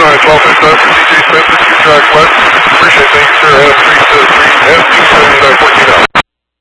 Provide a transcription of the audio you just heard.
Line 12 heads up for DJ Spencer, 2 track west. Appreciate it, thank you, sir. Have 3 to 3 and 2 turning 14 out.